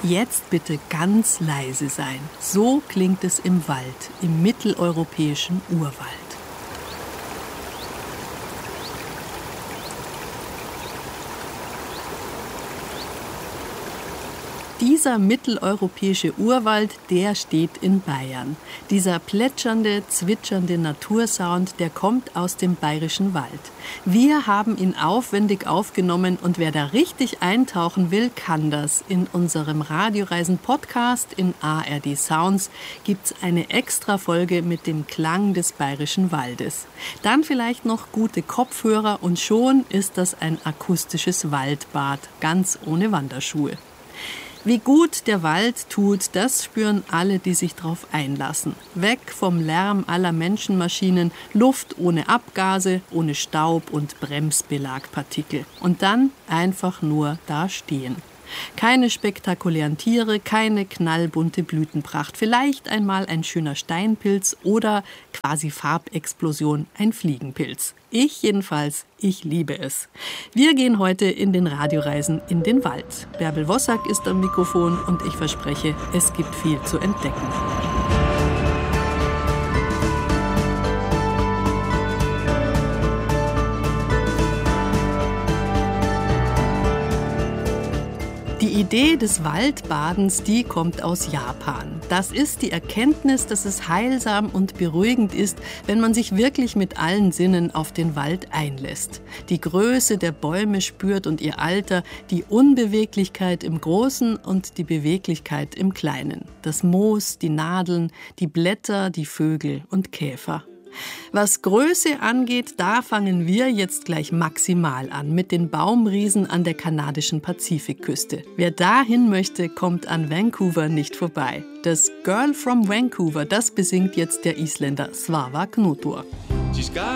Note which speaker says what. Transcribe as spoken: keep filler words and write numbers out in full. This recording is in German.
Speaker 1: Jetzt bitte ganz leise sein. So klingt es im Wald, im mitteleuropäischen Urwald. Dieser mitteleuropäische Urwald, der steht in Bayern. Dieser plätschernde, zwitschernde Natursound, der kommt aus dem Bayerischen Wald. Wir haben ihn aufwendig aufgenommen und wer da richtig eintauchen will, kann das. In unserem Radioreisen-Podcast in A R D Sounds gibt's eine Extra-Folge mit dem Klang des Bayerischen Waldes. Dann vielleicht noch gute Kopfhörer und schon ist das ein akustisches Waldbad, ganz ohne Wanderschuhe. Wie gut der Wald tut, das spüren alle, die sich drauf einlassen. Weg vom Lärm aller Menschenmaschinen, Luft ohne Abgase, ohne Staub und Bremsbelagpartikel. Und dann einfach nur da stehen. Keine spektakulären Tiere, keine knallbunte Blütenpracht. Vielleicht einmal ein schöner Steinpilz oder quasi Farbexplosion, ein Fliegenpilz. Ich jedenfalls, ich liebe es. Wir gehen heute in den Radioreisen in den Wald. Bärbel Wossack ist am Mikrofon und ich verspreche, es gibt viel zu entdecken. Die Idee des Waldbadens, die kommt aus Japan. Das ist die Erkenntnis, dass es heilsam und beruhigend ist, wenn man sich wirklich mit allen Sinnen auf den Wald einlässt. Die Größe der Bäume spürt und ihr Alter, die Unbeweglichkeit im Großen und die Beweglichkeit im Kleinen. Das Moos, die Nadeln, die Blätter, die Vögel und Käfer. Was Größe angeht, da fangen wir jetzt gleich maximal an mit den Baumriesen an der kanadischen Pazifikküste. Wer dahin möchte, kommt an Vancouver nicht vorbei. Das Girl from Vancouver, das besingt jetzt der Isländer Svava Knútur.